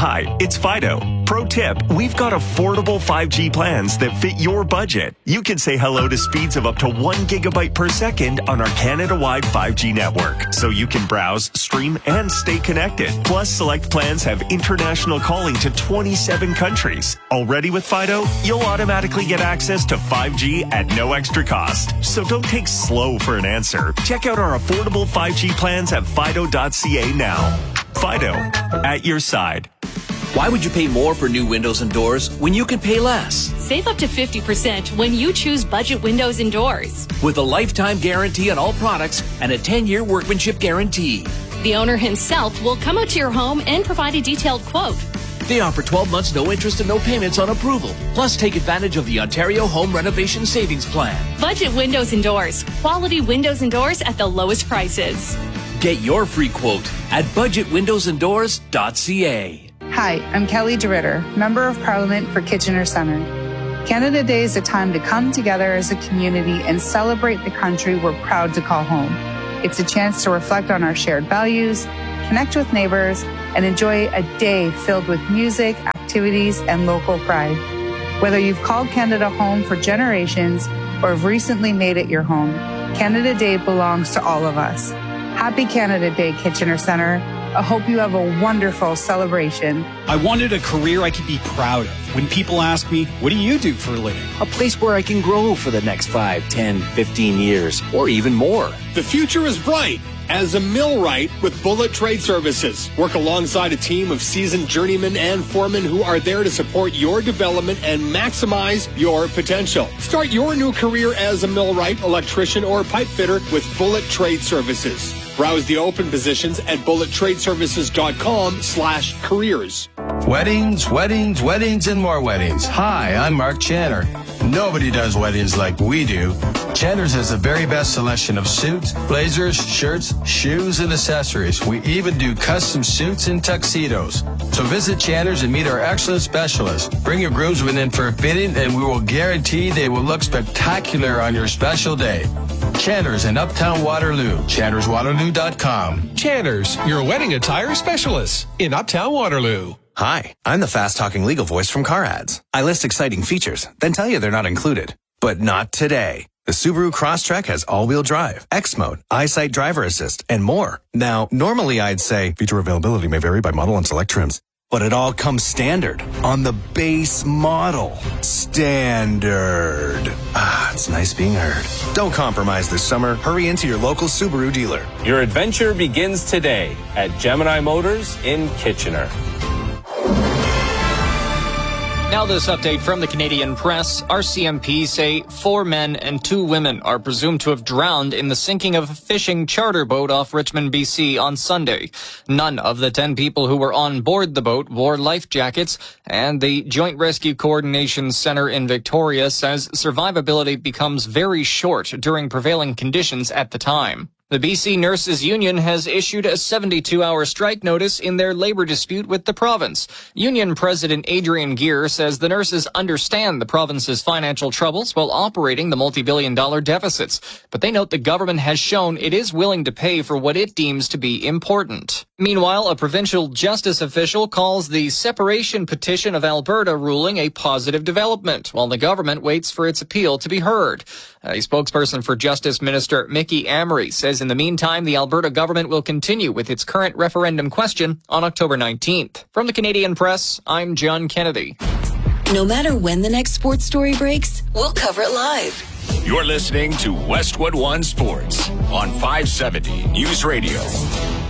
Hi, it's Fido. Pro tip, we've got affordable 5G plans that fit your budget. You can say hello to speeds of up to 1 gigabyte per second on our Canada-wide 5G network, so you can browse, stream, and stay connected. Plus, select plans have international calling to 27 countries. Already with Fido, you'll automatically get access to 5G at no extra cost. So don't take slow for an answer. Check out our affordable 5G plans at fido.ca now. Fido, at your side. Why would you pay more for new windows and doors when you can pay less? Save up to 50% when you choose Budget Windows and Doors. With a lifetime guarantee on all products and a 10-year workmanship guarantee. The owner himself will come out to your home and provide a detailed quote. They offer 12 months no interest and no payments on approval. Plus, take advantage of the Ontario Home Renovation Savings Plan. Budget Windows and Doors. Quality windows and doors at the lowest prices. Get your free quote at budgetwindowsanddoors.ca. Hi, I'm Kelly DeRitter, Member of Parliament for Kitchener Centre. Canada Day is a time to come together as a community and celebrate the country we're proud to call home. It's a chance to reflect on our shared values, connect with neighbors, and enjoy a day filled with music, activities, and local pride. Whether you've called Canada home for generations or have recently made it your home, Canada Day belongs to all of us. Happy Canada Day, Kitchener Centre. I hope you have a wonderful celebration. I wanted a career I could be proud of. When people ask me, what do you do for a living? A place where I can grow for the next 5, 10, 15 years, or even more. The future is bright as a millwright with Bullet Trade Services. Work alongside a team of seasoned journeymen and foremen who are there to support your development and maximize your potential. Start your new career as a millwright, electrician, or pipe fitter with Bullet Trade Services. Browse the open positions at bullettradeservices.com/careers. Weddings, weddings, weddings, and more weddings. Hi, I'm Mark Channer. Nobody does weddings like we do. Channer's has the very best selection of suits, blazers, shirts, shoes, and accessories. We even do custom suits and tuxedos. So visit Channer's and meet our excellent specialists. Bring your groomsmen in for a fitting, and we will guarantee they will look spectacular on your special day. Channer's in Uptown Waterloo. ChannersWaterloo.com. Channer's, your wedding attire specialist in Uptown Waterloo. Hi, I'm the fast-talking legal voice from Car Ads. I list exciting features, then tell you they're not included. But not today. The Subaru Crosstrek has all-wheel drive, X Mode, EyeSight driver assist, and more. Now, normally I'd say feature availability may vary by model and select trims. But it all comes standard on the base model. Standard. Ah, it's nice being heard. Don't compromise this summer. Hurry into your local Subaru dealer. Your adventure begins today at Gemini Motors in Kitchener. Now this update from the Canadian Press. RCMP say 4 men and 2 women are presumed to have drowned in the sinking of a fishing charter boat off Richmond, BC on Sunday. None of the 10 people who were on board the boat wore life jackets, and the Joint Rescue Coordination Center in Victoria says survivability becomes very short during prevailing conditions at the time. The BC Nurses Union has issued a 72-hour strike notice in their labor dispute with the province. Union President Adrian Gear says the nurses understand the province's financial troubles while operating the multi-billion-dollar deficits, but they note the government has shown it is willing to pay for what it deems to be important. Meanwhile, a provincial justice official calls the separation petition of Alberta ruling a positive development, while the government waits for its appeal to be heard. A spokesperson for Justice Minister Mickey Amory says in the meantime, the Alberta government will continue with its current referendum question on October 19th. From the Canadian Press, I'm John Kennedy. No matter when the next sports story breaks, we'll cover it live. You're listening to Westwood One Sports on 570 News Radio.